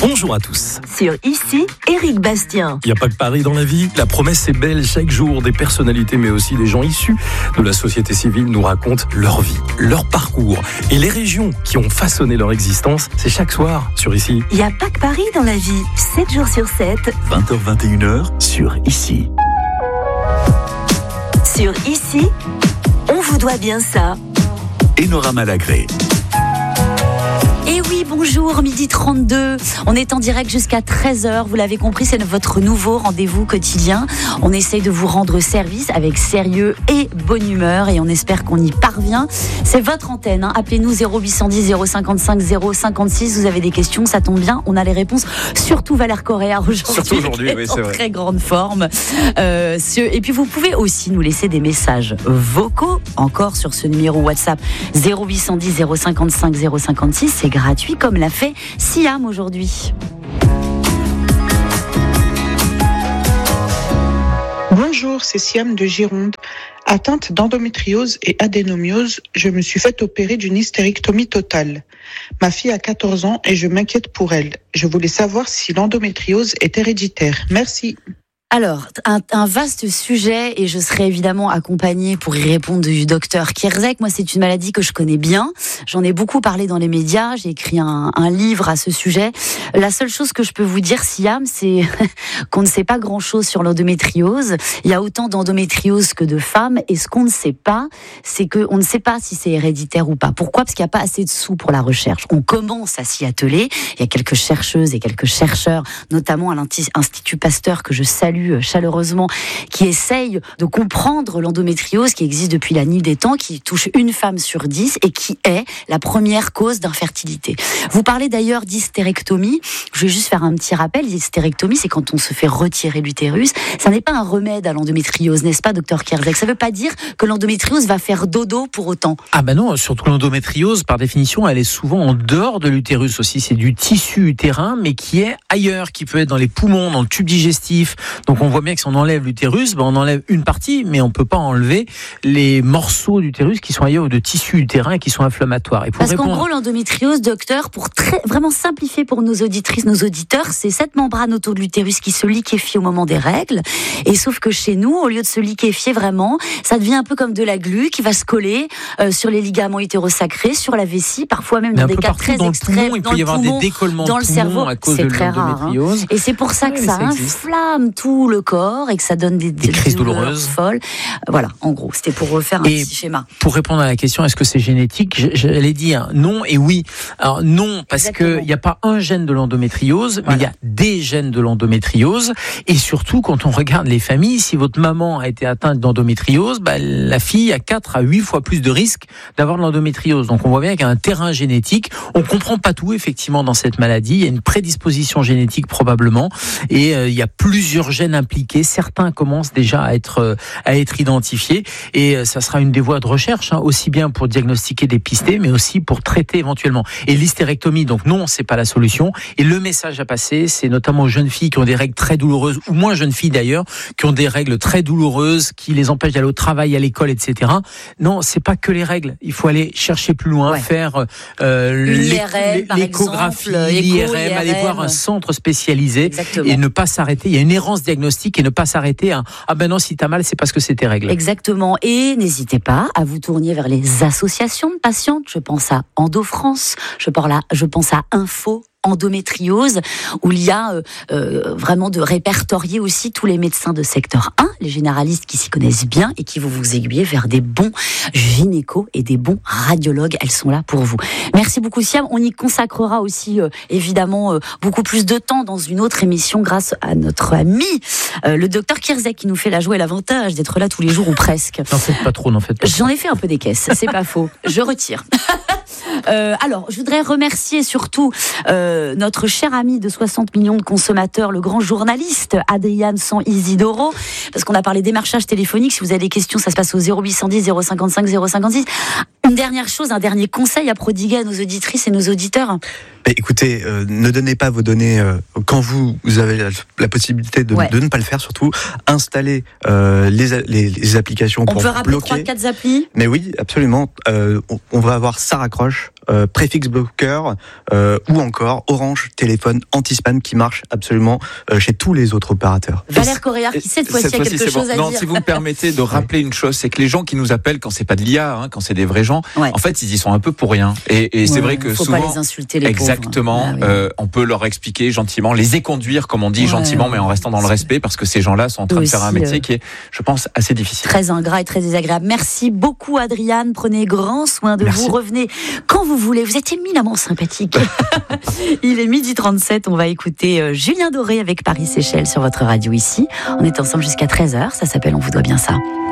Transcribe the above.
Bonjour à tous. Sur Ici, Éric Bastien. Il n'y a pas que Paris dans la vie. La promesse est belle. Chaque jour, des personnalités, mais aussi des gens issus de la société civile nous racontent leur vie, leur parcours et les régions qui ont façonné leur existence. C'est chaque soir sur Ici. Il n'y a pas que Paris dans la vie. 7 jours sur 7. 20h-21h sur Ici. Sur Ici, on vous doit bien ça. Enora Malagré. Et oui, bonjour, 12h32. On est en direct jusqu'à 13h. Vous l'avez compris, c'est votre nouveau rendez-vous quotidien. On essaye de vous rendre service avec sérieux et bonne humeur et on espère qu'on y parvient. C'est votre antenne. Appelez-nous 0810 055 056. Vous avez des questions, ça tombe bien. On a les réponses. Surtout Valère Correa aujourd'hui. Surtout aujourd'hui, oui, c'est vrai. En très grande forme. Et puis vous pouvez aussi nous laisser des messages vocaux encore sur ce numéro WhatsApp 0810 055 056. C'est gratuit comme l'a fait Siam aujourd'hui. Bonjour, c'est Siam de Gironde. Atteinte d'endométriose et adénomiose, je me suis fait opérer d'une hystérectomie totale. Ma fille a 14 ans et je m'inquiète pour elle. Je voulais savoir si l'endométriose est héréditaire. Merci. Alors, un vaste sujet et je serai évidemment accompagnée pour y répondre du docteur Kierzek. Moi, c'est une maladie que je connais bien. J'en ai beaucoup parlé dans les médias. J'ai écrit un livre à ce sujet. La seule chose que je peux vous dire, Siam, c'est qu'on ne sait pas grand-chose sur l'endométriose. Il y a autant d'endométriose que de femmes. Et ce qu'on ne sait pas, c'est qu'on ne sait pas si c'est héréditaire ou pas. Pourquoi ? Parce qu'il n'y a pas assez de sous pour la recherche. On commence à s'y atteler. Il y a quelques chercheuses et quelques chercheurs, notamment à l'Institut Pasteur, que je salue chaleureusement, qui essaye de comprendre l'endométriose qui existe depuis la nuit des temps, qui touche une femme sur 10 et qui est la première cause d'infertilité. Vous parlez d'ailleurs d'hystérectomie. Je vais juste faire un petit rappel. L'hystérectomie, c'est quand on se fait retirer l'utérus. Ça n'est pas un remède à l'endométriose, n'est-ce pas, docteur Kierzek ? Ça ne veut pas dire que l'endométriose va faire dodo pour autant. Ah ben non, surtout l'endométriose, par définition, elle est souvent en dehors de l'utérus aussi. C'est du tissu utérin, mais qui est ailleurs, qui peut être dans les poumons, dans le tube digestif. Donc on voit bien que si on enlève l'utérus, on enlève une partie, mais on ne peut pas enlever les morceaux d'utérus qui sont ailleurs ou de tissu utérin et qui sont inflammatoires. Et parce qu'en gros, l'endométriose, docteur, pour vraiment simplifier pour nos auditrices, nos auditeurs, c'est cette membrane autour de l'utérus qui se liquéfie au moment des règles. Et sauf que chez nous, au lieu de se liquéfier vraiment, ça devient un peu comme de la glu qui va se coller sur les ligaments utérosacrés, sur la vessie, parfois même dans des cas très extrêmes, il peut y avoir des décollements dans le cerveau, à cause c'est de très rare. Et c'est pour ça que ça inflamme tout le corps et que ça donne des crises douloureuses folles. Voilà, en gros, c'était pour refaire un petit schéma. Pour répondre à la question, est-ce que c'est génétique ? J'allais dire non et oui. Alors non, parce qu'il n'y a pas un gène de l'endométriose, mais il y a des gènes de l'endométriose. Et surtout, quand on regarde les familles, si votre maman a été atteinte d'endométriose, la fille a 4 à 8 fois plus de risques d'avoir de l'endométriose. Donc on voit bien qu'il y a un terrain génétique. On ne comprend pas tout, effectivement, dans cette maladie. Il y a une prédisposition génétique probablement. Et il y a plusieurs gènes impliqués. Certains commencent déjà à être identifiés. Et ça sera une des voies de recherche, aussi bien pour diagnostiquer, dépister, mais aussi pour traiter éventuellement. Et l'hystérectomie, donc non, c'est pas la solution. Et le message à passer, c'est notamment aux jeunes filles qui ont des règles très douloureuses, ou moins jeunes filles d'ailleurs, qui ont des règles très douloureuses, qui les empêchent d'aller au travail, à l'école, etc. Non, c'est pas que les règles. Il faut aller chercher plus loin, faire l'échographie, l'IRM, aller voir un centre spécialisé. Exactement. Et ne pas s'arrêter. Il y a une errance diagnostique et ne pas s'arrêter à « Ah ben non, si t'as mal, c'est parce que c'est tes règles ». Exactement. Et n'hésitez pas à vous tourner vers les associations de patientes. Je pense à Endo France, je pense à Info endométriose, où il y a vraiment de répertorier aussi tous les médecins de secteur 1, les généralistes qui s'y connaissent bien et qui vont vous aiguiller vers des bons gynécos et des bons radiologues. Elles sont là pour vous. Merci beaucoup, Siam. On y consacrera aussi évidemment beaucoup plus de temps dans une autre émission grâce à notre ami le docteur Kierzek qui nous fait la joie et l'avantage d'être là tous les jours ou presque. N'en faites pas trop. J'en ai fait un peu des caisses, c'est pas faux. Je retire. Alors, je voudrais remercier surtout notre cher ami de 60 millions de consommateurs, le grand journaliste Adrian San Isidoro, parce qu'on a parlé démarchage téléphonique. Si vous avez des questions, ça se passe au 0810 055 056. Une dernière chose, un dernier conseil à prodiguer à nos auditrices et nos auditeurs. Écoutez, ne donnez pas vos données quand vous avez la possibilité de ne pas le faire, surtout. Installez les applications pour bloquer. On peut rappeler 3-4 applis ? Mais oui, absolument. On va avoir Ça raccroche, Préfixe bloqueur ou encore Orange Téléphone anti-spam qui marche absolument chez tous les autres opérateurs. Valère Coréard, qui cette fois-ci a quelque chose à dire. Si vous me permettez de rappeler une chose, c'est que les gens qui nous appellent quand c'est pas de l'IA, quand c'est des vrais gens, en fait ils y sont un peu pour rien. Et c'est vrai que faut souvent, pas les insulter, les exactement, on peut leur expliquer gentiment, les éconduire comme on dit gentiment, mais en restant dans le respect, parce que ces gens-là sont en train de faire un métier qui est, je pense, assez difficile. Très ingrat et très désagréable. Merci beaucoup Adriane, prenez grand soin de vous, revenez quand vous voulez, vous êtes éminemment sympathique. Il est 12h37, on va écouter Julien Doré avec Paris Seychelles sur votre radio ici. On est ensemble jusqu'à 13h, ça s'appelle On vous doit bien ça.